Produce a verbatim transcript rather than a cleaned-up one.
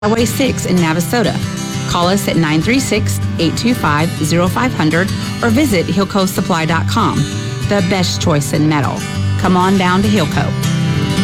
Highway six in Navasota. Call us at nine three six, eight two five, zero five zero zero or visit hilco supply dot com. The best choice in metal. Come on down to Hilco.